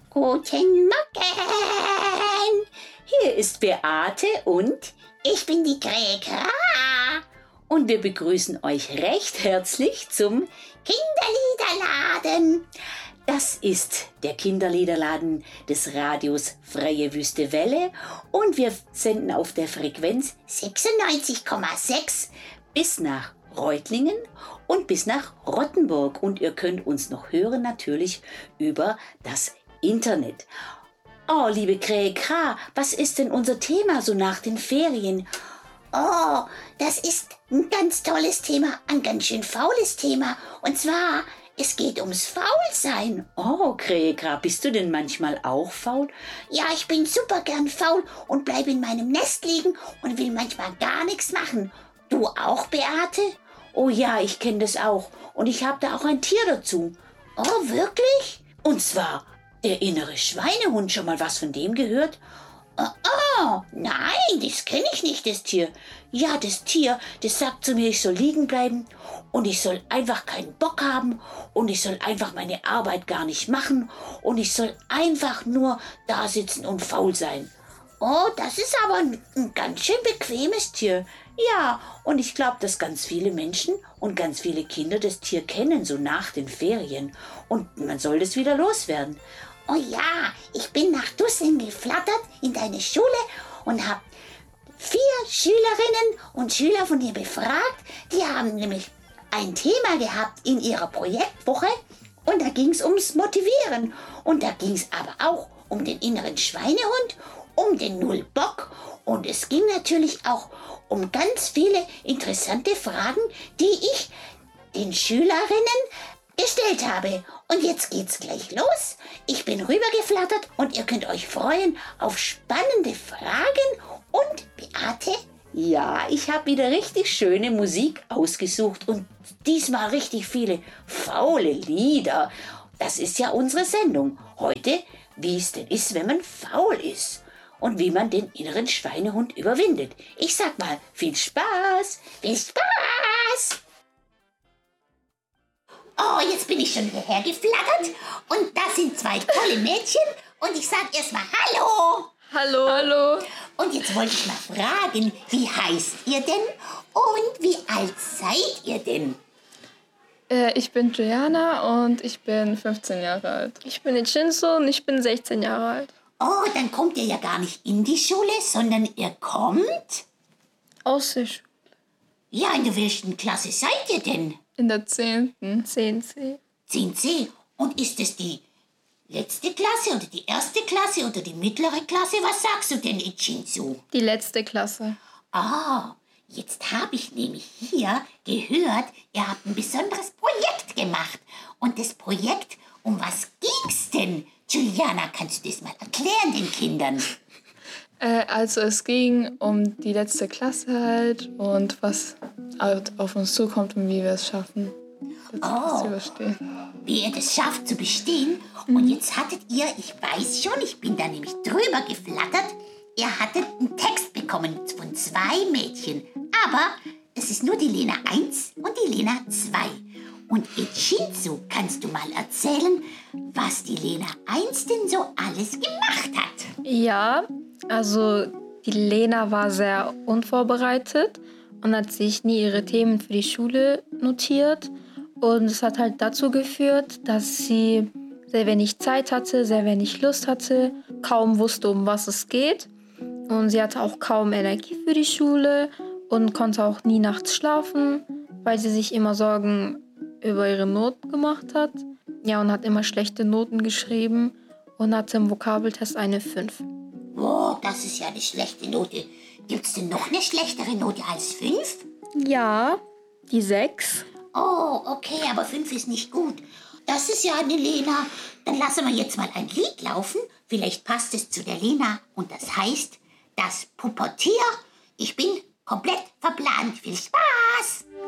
Guten Morgen! Hier ist Beate und Ich bin die Gräkra. und wir begrüßen euch recht herzlich zum Kinderliederladen. Das ist der Kinderliederladen des Radios Freie Wüste Welle und wir senden auf der Frequenz 96,6. bis nach Reutlingen und bis nach Rottenburg. Und ihr könnt uns noch hören natürlich über das Internet. Oh, liebe Kräkra, was ist denn unser Thema so nach den Ferien? Oh, das ist ein ganz tolles Thema, ein ganz schön faules Thema. Und zwar, es geht ums Faulsein. Oh, Kräkra, bist du denn manchmal auch faul? Ja, ich bin super gern faul und bleibe in meinem Nest liegen und will manchmal gar nichts machen. Du auch, Beate? Oh ja, ich kenne das auch. Und ich habe da auch ein Tier dazu. Oh, wirklich? Und zwar der innere Schweinehund. Schon mal was von dem gehört? Oh, nein, das kenne ich nicht, das Tier. Ja, das Tier, das sagt zu mir, ich soll liegen bleiben und ich soll einfach keinen Bock haben und ich soll einfach meine Arbeit gar nicht machen und ich soll einfach nur da sitzen und faul sein. Oh, das ist aber ein ganz schön bequemes Tier. Ja, und ich glaube, dass ganz viele Menschen und ganz viele Kinder das Tier kennen, so nach den Ferien. Und man soll das wieder loswerden. Oh ja, ich bin nach Dussing geflattert in deine Schule und habe 4 Schülerinnen und Schüler von dir befragt. Die haben nämlich ein Thema gehabt in ihrer Projektwoche und da ging es ums Motivieren. Und da ging es aber auch um den inneren Schweinehund, um den Nullbock und es ging natürlich auch um ganz viele interessante Fragen, die ich den Schülerinnen gestellt habe. Und jetzt geht's gleich los. Ich bin rübergeflattert und ihr könnt euch freuen auf spannende Fragen. Und Beate? Ja, ich habe wieder richtig schöne Musik ausgesucht und diesmal richtig viele faule Lieder. Das ist ja unsere Sendung. Heute, wie es denn ist, wenn man faul ist und wie man den inneren Schweinehund überwindet. Ich sag mal, viel Spaß! Viel Spaß! Oh, jetzt bin ich schon hierher geflattert und da sind 2 tolle Mädchen und ich sag erstmal Hallo! Hallo. Hallo. Und jetzt wollte ich mal fragen, wie heißt ihr denn und wie alt seid ihr denn? Ich bin Juliana und ich bin 15 Jahre alt. Ich bin Ichinzo und ich bin 16 Jahre alt. Oh, dann kommt ihr ja gar nicht in die Schule, sondern ihr kommt? Aus der Schule. Ja, in der welchen Klasse seid ihr denn? In der 10. 10C. 10C. Und ist es die letzte Klasse oder die erste Klasse oder die mittlere Klasse? Was sagst du denn, Ichinzu? Die letzte Klasse. Ah, jetzt habe ich nämlich hier gehört, ihr habt ein besonderes Projekt gemacht. Und das Projekt, um was ging's denn? Juliana, kannst du das mal erklären den Kindern? Also es ging um die letzte Klasse halt und was halt auf uns zukommt und wie wir es schaffen, das zu überstehen. Wie ihr das schafft zu bestehen. Und jetzt hattet ihr, ich weiß schon, ich bin da nämlich drüber geflattert, ihr hattet einen Text bekommen von 2 Mädchen. Aber es ist nur die Lena 1 und die Lena 2. Und Ichinzu, kannst du mal erzählen, was die Lena 1 denn so alles gemacht hat? Ja, also die Lena war sehr unvorbereitet und hat sich nie ihre Themen für die Schule notiert. Und es hat halt dazu geführt, dass sie sehr wenig Zeit hatte, sehr wenig Lust hatte, kaum wusste, um was es geht. Und sie hatte auch kaum Energie für die Schule und konnte auch nie nachts schlafen, weil sie sich immer Sorgen über ihre Noten gemacht hat. Ja, und hat immer schlechte Noten geschrieben und hatte im Vokabeltest eine 5. Oh, das ist ja eine schlechte Note. Gibt's denn noch eine schlechtere Note als 5? Ja, die 6. Oh, okay, aber 5 ist nicht gut. Das ist ja eine Lena. Dann lassen wir jetzt mal ein Lied laufen. Vielleicht passt es zu der Lena. Und das heißt, das Pubertier. Ich bin komplett verplant. Viel Spaß!